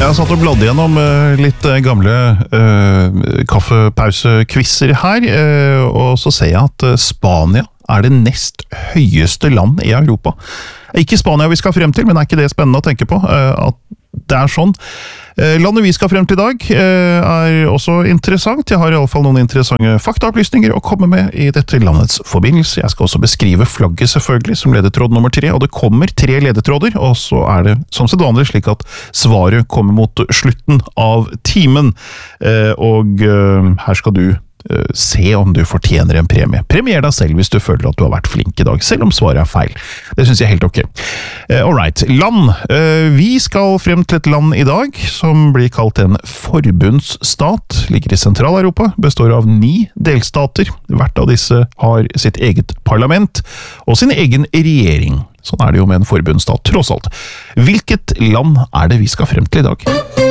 Jeg har satt og bladd gjennom litt gamle kaffepause-quizzer her, og så ser jeg at Spania er det nest høyeste land i Europa. Ikke Spania vi skal frem til, men er ikke det spennende å tenke på? At det er sånn. Landet vi skal frem til i dag er også interessant. Jeg har i alle fall noen interessante faktaopplysninger å komme med i dette landets forbindelse. Jeg skal også beskrive flagget selvfølgelig som ledetråd nummer 3, og det kommer 3 ledetråder, og så er det som sedvanlig slik at svaret kommer mot slutten av timen, og her skal du se om du fortjener en premie. Premier deg selv hvis du føler at du har vært flink i dag, selv om svaret er feil. Det synes jeg er helt ok. Alright, land. Vi skal frem til et land i dag som blir kalt en forbundsstat, ligger i Sentral-Europa, består av 9 delstater. Hvert av disse har sitt eget parlament og sin egen regjering. Sånn er det jo med en forbundsstat, tross alt. Hvilket land er det vi skal frem til i dag?